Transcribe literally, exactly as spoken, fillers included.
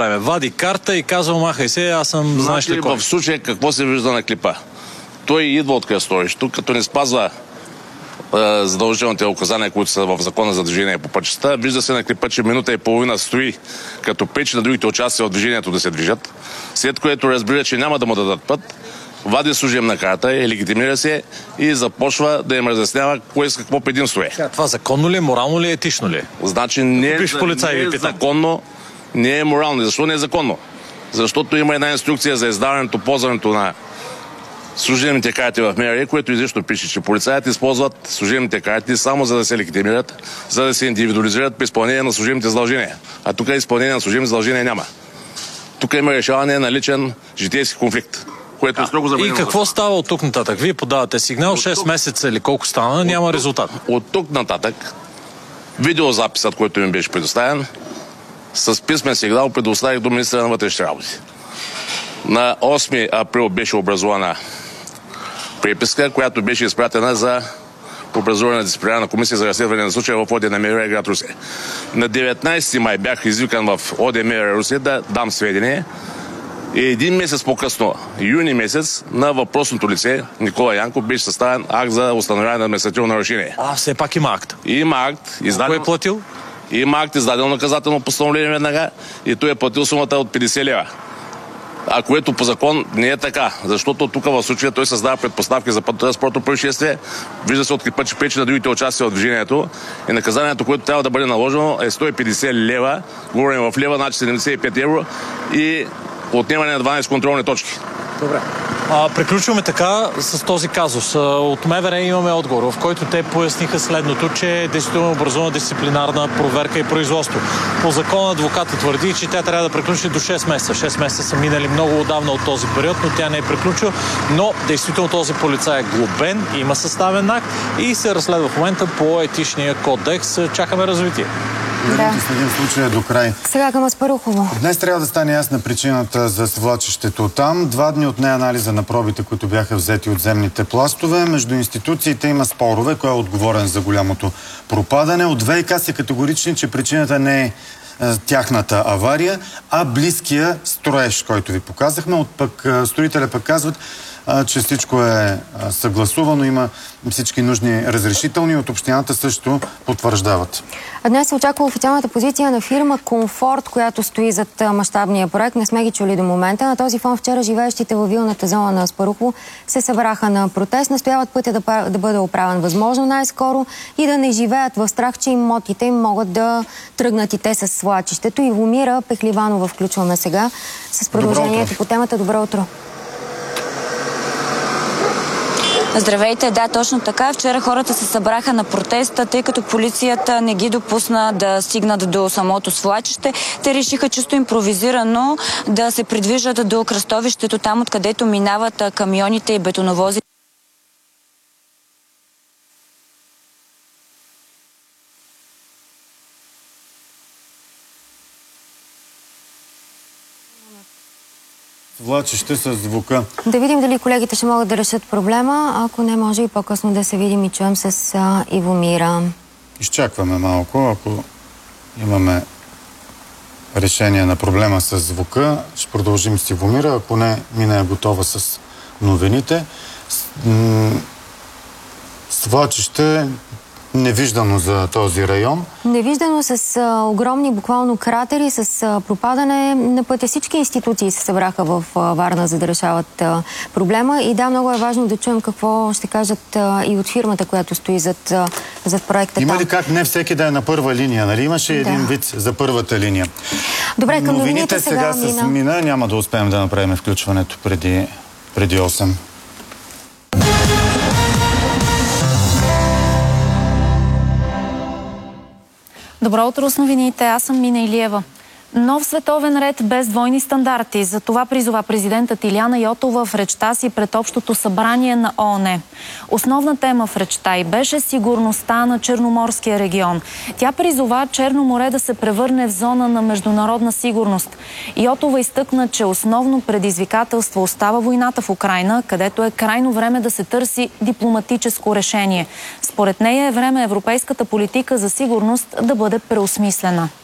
време. Вади карта и казва, махай се, аз съм знаеш ли кой. В случая какво се вижда на клипа? Той идва от кръстовището, като не спазва е, задължителните указания, които са в закона за движение по пътищата. Вижда се на клипа, че минута и половина стои, като печи на другите участия от движението да се движат. След което разбира, че няма да му дадат път, вади служебна карта и легитимира се и започва да им разяснява кое с какво предимство е. Това законно ли е, морално ли е, етично ли е? Значи не е, полицай, не е законно, не е морално. Защо не е законно? Защото има една инструкция за издаването, ползването на служебните карти в МВР, което изрично пише, че полицаите използват служебните карти само за да се легитимират, за да се индивидуализират при изпълнение на служебните задължения. А тук изпълнение на служебни задължения няма. Тук има решаване на личен житейски конфликт. Което е строго забранено. И какво става от тук нататък? Вие подавате сигнал, шест тук... месеца или колко стана, от няма резултат. От тук нататък видеозаписът, който ми беше предоставен, с писмен сигнал предоставих до министъра на вътрешните работи. На осми април беше образувана преписка, която беше изпратена за образуване на дисциплинарна комисия за разследване на случая в ОД на МВР град Русе. На деветнайсети май бях извикан в ОД МВР Русе да дам сведение. И един месец по-късно, юни месец, на въпросното лице Никола Янков беше съставен акт за установяване на административно нарушение. А, все пак има акт. Има акт. Издаден... Кой е платил? Има акт, издадено наказателно постановление веднага и той е платил сумата от петдесет лева. А което по закон не е така, защото тук в случая той създава предпоставки за пътно-транспортно происшествие. Вижда се от клипа, че пречи на другите участия от движението и наказанието, което трябва да бъде наложено, е сто и петдесет лева, говорим в лева, значи седемдесет и пет евро и отнемане на дванайсет контролни точки. Добре. А, приключваме така с този казус. От МВР имаме отговор, в който те поясниха следното, че действително е образувана дисциплинарна проверка и производство. По закон адвоката твърди, че тя трябва да приключи до шест месеца. шест месеца са минали много отдавна от този период, но тя не е приключила. Но действително този полицай е глобен, има съставен акт и се разследва в момента по етичния кодекс. Чакаме развитие. Да. Следим случая до край. Сега към Аспарухово. Днес трябва да стане ясна причината за свлачището там. Два дни от нея анализа на пробите, които бяха взети от земните пластове. Между институциите има спорове, кой е отговорен за голямото пропадане. От ВиК са категорични, че причината не е тяхната авария, а близкия строеж, който ви показахме. От пък строителя пък казват, че всичко е съгласувано, има всички нужни разрешителни, от общината също потвърждават. А днес се очаква официалната позиция на фирма Комфорт, която стои зад мащабния проект. Не сме ги чули до момента. На този фон вчера живеещите във вилната зона на Аспарухово се събраха на протест. Настояват пътя да, да бъде оправен възможно най-скоро и да не живеят в страх, че имотите им могат да тръгнат и те с свлачището. Ивомира Пехливанова включваме сега с продължението по темата. Добро утро! Здравейте, да, точно така. Вчера хората се събраха на протеста, тъй като полицията не ги допусна да стигнат до самото свлачище. Те решиха чисто импровизирано да се придвижат до кръстовището, там откъдето минават камионите и бетоновози. Влачище с звука. Да видим дали колегите ще могат да решат проблема. Ако не, може и по-късно да се видим и чуем с а, Ивомира. Изчакваме малко. Ако имаме решение на проблема с звука, ще продължим с Ивомира. Ако не, Мина е готова с новините. Свлачище невиждано за този район. Невиждано с а, огромни буквално кратери, с а, пропадане на пътя. Всички институции се събраха в а, Варна, за да решават а, проблема. И да, много е важно да чуем какво ще кажат а, и от фирмата, която стои зад, а, зад проекта. Има там. ли как не всеки да е на първа линия? Нали? Имаше да. един вид за първата линия. Добре, към новините, новините сега, сега с Мина няма да успеем да направим включването преди, преди осем. Добро утро с новините. Аз съм Мина Илиева. Нов световен ред без двойни стандарти. За това призова президентът Илияна Йотова в речта си пред Общото събрание на ООН. Основна тема в речта й беше сигурността на Черноморския регион. Тя призова Черно море да се превърне в зона на международна сигурност. Йотова изтъкна, че основно предизвикателство остава войната в Украйна, където е крайно време да се търси дипломатическо решение. Според нея е време европейската политика за сигурност да бъде преосмислена.